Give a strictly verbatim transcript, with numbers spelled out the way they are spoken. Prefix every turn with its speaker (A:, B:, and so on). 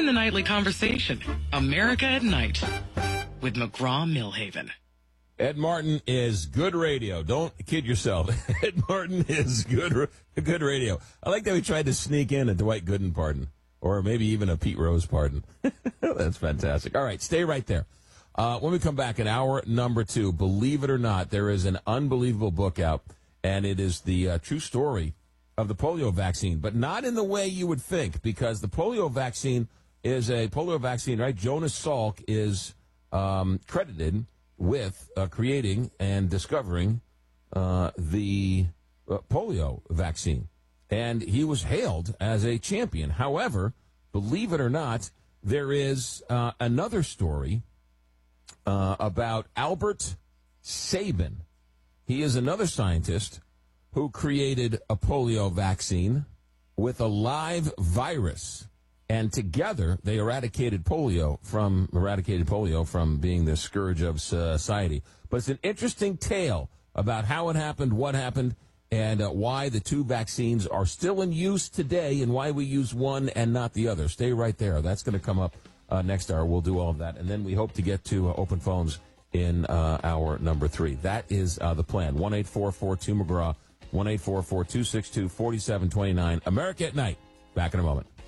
A: the nightly conversation. America at Night with McGraw-Millhaven.
B: Ed Martin is good radio. Don't kid yourself. Ed Martin is good good radio. I like that we tried to sneak in a Dwight Gooden pardon, or maybe even a Pete Rose pardon. That's fantastic. All right, stay right there. Uh, when we come back in hour number two, believe it or not, there is an unbelievable book out, and it is the uh, true story of the polio vaccine, but not in the way you would think, because the polio vaccine is a polio vaccine, right? Jonas Salk is um, credited with uh, creating and discovering uh, the uh, polio vaccine. And he was hailed as a champion. However, believe it or not, there is uh, another story uh, about Albert Sabin. He is another scientist who created a polio vaccine with a live virus. And together, they eradicated polio from eradicated polio from being the scourge of society. But it's an interesting tale about how it happened, what happened, and uh, why the two vaccines are still in use today, and why we use one and not the other. Stay right there. That's going to come up uh, next hour. We'll do all of that, and then we hope to get to uh, open phones in uh, hour number three. That is uh, the plan. One eight four four two McGraw. One eight four four two six two four seven two nine. America at Night. Back in a moment.